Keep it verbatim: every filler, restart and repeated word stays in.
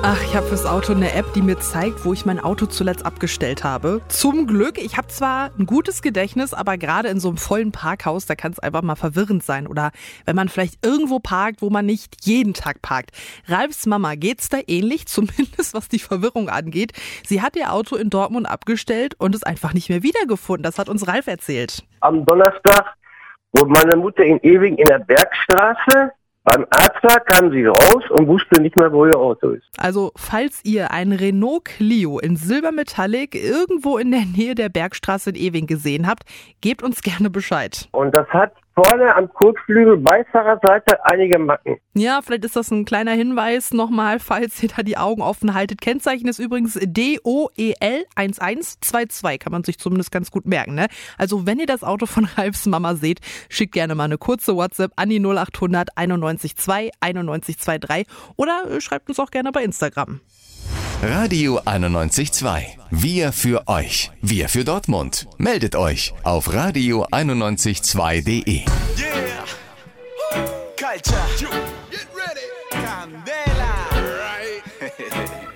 Ach, ich habe fürs Auto eine App, die mir zeigt, wo ich mein Auto zuletzt abgestellt habe. Zum Glück, ich habe zwar ein gutes Gedächtnis, aber gerade in so einem vollen Parkhaus, da kann es einfach mal verwirrend sein. Oder wenn man vielleicht irgendwo parkt, wo man nicht jeden Tag parkt. Ralfs Mama geht's da ähnlich, zumindest was die Verwirrung angeht. Sie hat ihr Auto in Dortmund abgestellt und es einfach nicht mehr wiedergefunden. Das hat uns Ralf erzählt. Am Donnerstag wurde meine Mutter in Ewing in der Bergstraße. Beim Arzt war, kam sie raus und wusste nicht mehr, wo ihr Auto ist. Also, falls ihr ein Renault Clio in Silbermetallic irgendwo in der Nähe der Bergstraße in Ewing gesehen habt, gebt uns gerne Bescheid. Und das hat vorne am Kotflügel Beifahrerseite einige Macken. Ja, vielleicht ist das ein kleiner Hinweis nochmal, falls ihr da die Augen offen haltet. Kennzeichen ist übrigens D O E L eins eins zwei zwei, kann man sich zumindest ganz gut merken, ne? Also wenn ihr das Auto von Ralfs Mama seht, schickt gerne mal eine kurze WhatsApp an die null acht hundert einundneunzig zwei einundneunzig dreiundzwanzig oder schreibt uns auch gerne bei Instagram. Radio einundneunzig Komma zwei. Wir für euch. Wir für Dortmund. Meldet euch auf radio einundneunzig zwei punkt de. Yeah. Culture. Get ready. Candela. Right.